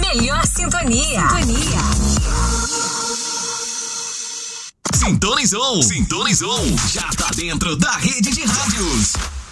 melhor sintonia. Sintonizou. Já tá dentro da rede de rádios.